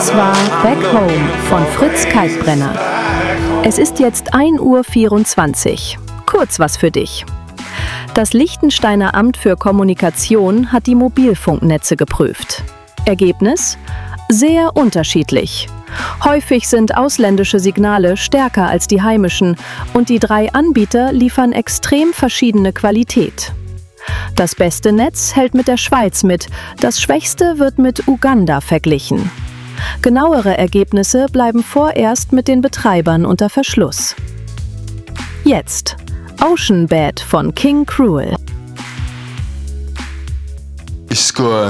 Das war Back Home von Fritz Kalkbrenner. Es ist jetzt 1:24 Uhr. Kurz was für dich. Das Liechtensteiner Amt für Kommunikation hat die Mobilfunknetze geprüft. Ergebnis? Sehr unterschiedlich. Häufig sind ausländische Signale stärker als die heimischen und die 3 Anbieter liefern extrem verschiedene Qualität. Das beste Netz hält mit der Schweiz mit, das schwächste wird mit Uganda verglichen. Genauere Ergebnisse bleiben vorerst mit den Betreibern unter Verschluss. Jetzt Ocean Bed von King Cruel.